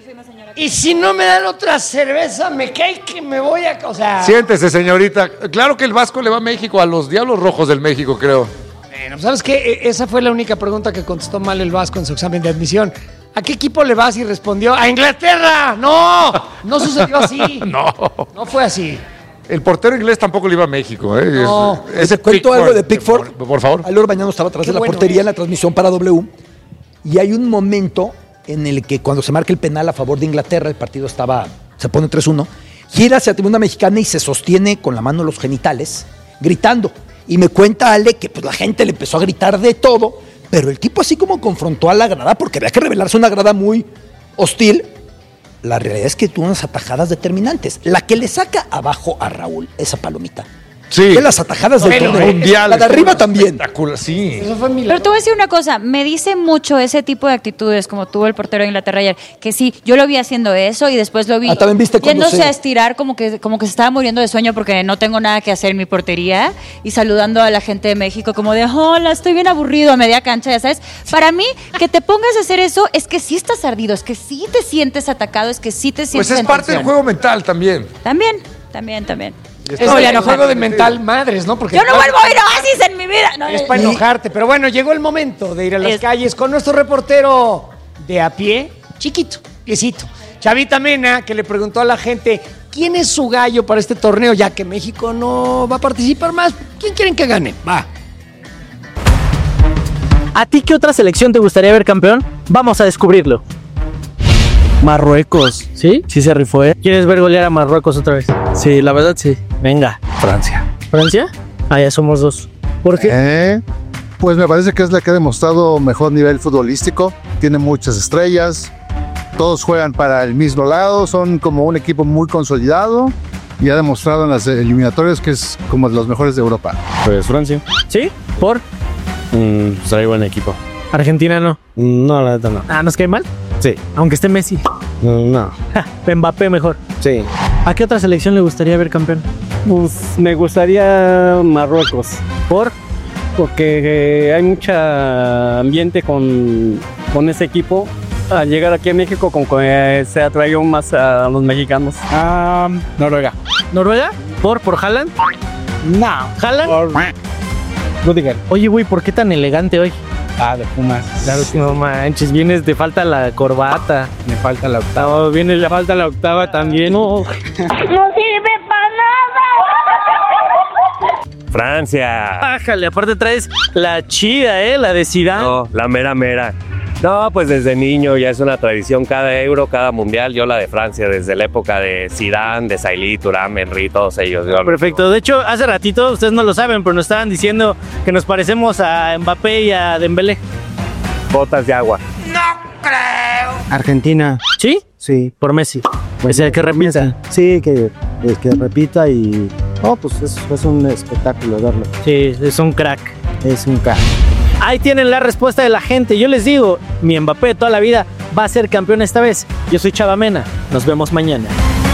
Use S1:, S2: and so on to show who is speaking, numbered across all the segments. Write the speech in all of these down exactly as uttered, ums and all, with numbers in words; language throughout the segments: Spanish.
S1: Y si no me dan otra cerveza, me cae que me voy a... O sea...
S2: Siéntese, señorita. Claro que el Vasco le va a México, a los Diablos Rojos del México, creo.
S1: Bueno, ¿sabes qué? Esa fue la única pregunta que contestó mal el Vasco en su examen de admisión. ¿A qué equipo le vas? Y respondió, ¡a Inglaterra! ¡No! No sucedió así.
S2: No.
S1: No fue así.
S2: El portero inglés tampoco le iba a México. ¿eh?
S1: No.
S2: Es, ese
S3: cuento algo de Pickford.
S2: Por, por favor.
S3: Álvaro Bañano estaba atrás
S1: Qué
S3: de la
S1: bueno,
S3: portería
S1: ¿eh?
S3: en la transmisión para W. Y hay un momento en el que cuando se marca el penal a favor de Inglaterra, el partido estaba, se pone tres uno, gira hacia la tribuna mexicana y se sostiene con la mano en los genitales, gritando. Y me cuenta Ale que pues, la gente le empezó a gritar de todo, pero el tipo así como confrontó a la grada, porque había que revelarse una grada muy hostil. La realidad es que tuvo unas atajadas determinantes. La que le saca abajo a Raúl, esa palomita.
S2: Sí.
S3: De las atajadas del
S1: Bueno,
S3: torneo
S2: mundial.
S3: La de arriba también.
S2: Espectacular, sí.
S1: Eso fue milagro.
S4: Pero te voy a decir una cosa, me dice mucho ese tipo de actitudes como tuvo el portero de Inglaterra ayer, que sí, yo lo vi haciendo eso y después lo vi
S3: Ah, también viste cuando
S4: yéndose
S3: se-
S4: a estirar como que, como que se estaba muriendo de sueño porque no tengo nada que hacer en mi portería y saludando a la gente de México como de, hola, estoy bien aburrido a media cancha, ya sabes. Para mí, que te pongas a hacer eso es que sí estás ardido, es que sí te sientes atacado, es que sí te sientes
S2: Pues es
S4: en
S2: parte del
S4: tensión.
S2: juego mental también.
S4: También, también, también.
S1: Es
S4: Me voy a
S1: el
S4: enojar.
S1: juego de mental madres, ¿no? Porque
S4: Yo no vuelvo a ir a Oasis en mi vida. No,
S1: Es
S4: no,
S1: para
S4: no.
S1: enojarte. Pero bueno, llegó el momento de ir a las
S4: Es-
S1: calles con nuestro reportero de a pie, chiquito, piecito, Chavita Mena, que le preguntó a la gente quién es su gallo para este torneo, ya que México no va a participar más. ¿Quién quieren que gane? Va.
S5: ¿A ti qué otra selección te gustaría ver campeón? Vamos a descubrirlo.
S6: Marruecos.
S5: ¿Sí?
S6: Sí se rifó, ¿eh?
S5: ¿Quieres ver golear a Marruecos otra vez?
S6: Sí, la verdad sí.
S5: Venga.
S6: Francia.
S5: ¿Francia? Ah, ya somos dos. ¿Por qué?
S7: Eh, pues me parece que es la que ha demostrado mejor nivel futbolístico. Tiene muchas estrellas. Todos juegan para el mismo lado. Son como un equipo muy consolidado. Y ha demostrado en las eliminatorias que es como de los mejores de Europa.
S6: Pues Francia.
S5: ¿Sí? ¿Por?
S6: Mm, pues trae buen equipo.
S5: Argentina no.
S6: No, la neta no.
S5: Ah, ¿nos cae mal?
S6: Sí.
S5: Aunque esté Messi.
S6: No.
S5: Ja, Mbappé mejor.
S6: Sí.
S5: ¿A qué otra selección le gustaría ver campeón?
S8: Pues me gustaría Marruecos,
S5: ¿Por?
S8: porque eh, hay mucho ambiente con, con ese equipo. Al llegar aquí a México, como que eh, se atrayó más a los mexicanos.
S6: Ah, Noruega.
S5: ¿Noruega? ¿Por? ¿Por Haaland?
S6: No.
S5: ¿Haaland?
S6: Por Rudiger.
S5: Oye, güey, ¿por qué tan elegante hoy?
S6: Ah, de Pumas.
S5: Claro que no manches, vienes, te falta la corbata.
S6: Me falta la octava.
S5: No, viene, le falta la octava también. No.
S9: Francia.
S5: Bájale, aparte traes la chida, ¿eh? La de Zidane.
S9: No, la mera mera. No, pues desde niño ya es una tradición cada euro, cada mundial. Yo la de Francia desde la época de Zidane, de Sailly, Thuram, Henry, todos ellos. Yo-
S5: Perfecto. De hecho, hace ratito, ustedes no lo saben, pero nos estaban diciendo que nos parecemos a Mbappé y a Dembélé.
S9: Botas de agua.
S6: Argentina.
S5: ¿Sí?
S6: Sí.
S5: Por Messi. Pues el que repita.
S6: Sí, que, eh, que repita y... Oh, pues es, es un espectáculo verlo.
S5: Sí, es un crack.
S6: Es un ca...
S5: Ahí tienen la respuesta de la gente. Yo les digo, mi Mbappé de toda la vida va a ser campeón esta vez. Yo soy Chava Mena. Nos vemos mañana.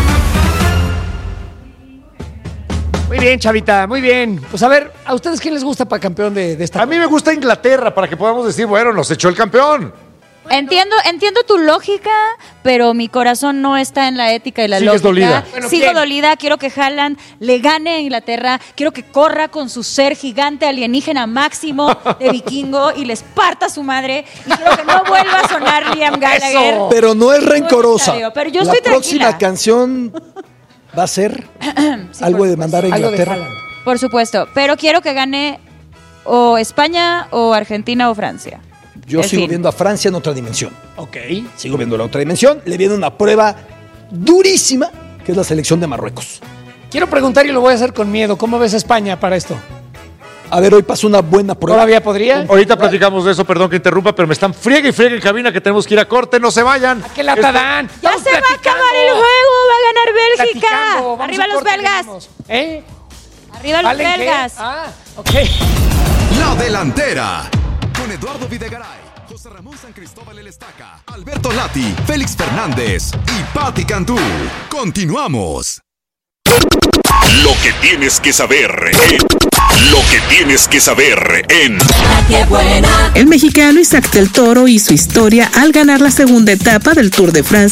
S1: Muy bien, Chavita, muy bien. Pues a ver, ¿a ustedes quién les gusta para campeón de, de esta?
S2: A mí me gusta Inglaterra para que podamos decir, bueno, nos echó el campeón.
S4: Entiendo, entiendo tu lógica, pero mi corazón no está en la ética y la
S2: Sigues
S4: lógica.
S2: dolida.
S1: Bueno,
S4: Sigo
S1: ¿quién?
S4: dolida, quiero que Haaland le gane a Inglaterra, quiero que corra con su ser gigante alienígena máximo de vikingo y les parta a su madre. Y quiero que no vuelva a sonar Liam Gallagher.
S1: Eso.
S3: Pero no es rencorosa.
S4: necesario, pero yo
S3: la
S4: estoy
S3: próxima
S4: tranquila.
S3: canción va a ser
S4: Sí,
S3: algo
S4: por
S3: de
S4: supuesto.
S3: mandar a
S1: Algo de
S3: Inglaterra.
S1: Haaland.
S4: Por supuesto, pero quiero que gane o España o Argentina o Francia.
S3: Yo
S4: En
S3: sigo
S4: fin.
S3: viendo a Francia en otra dimensión.
S1: Ok.
S3: Sigo viendo la otra dimensión. Le viene una prueba durísima, que es la selección de Marruecos.
S1: Quiero preguntar y lo voy a hacer con miedo. ¿Cómo ves a España para esto?
S3: A ver, hoy pasó una buena prueba.
S1: ¿Todavía podría?
S2: Ahorita platicamos de eso, perdón que interrumpa, pero me están friegue y friegue en cabina que tenemos que ir a corte, no se vayan.
S1: ¿Qué lata
S2: Esto-
S1: dan?
S4: Ya
S1: Estamos
S4: se va a
S1: platicando.
S4: acabar el juego, va a ganar Bélgica.
S1: Platicando. Vamos
S4: Arriba
S1: a
S4: los
S1: corte,
S4: belgas.
S1: venimos. ¿Eh?
S4: Arriba los
S1: ¿Valen qué?
S4: belgas.
S1: Ah, ok.
S10: La Delantera. Con Eduardo Videgaray, José Ramón San Cristóbal El Estaca, Alberto Lati, Félix Fernández y Patti Cantú. Continuamos.
S11: Lo que tienes que saber. eh, Lo que tienes que saber en
S12: El mexicano Isaac del Toro y su historia al ganar la segunda etapa del Tour de Francia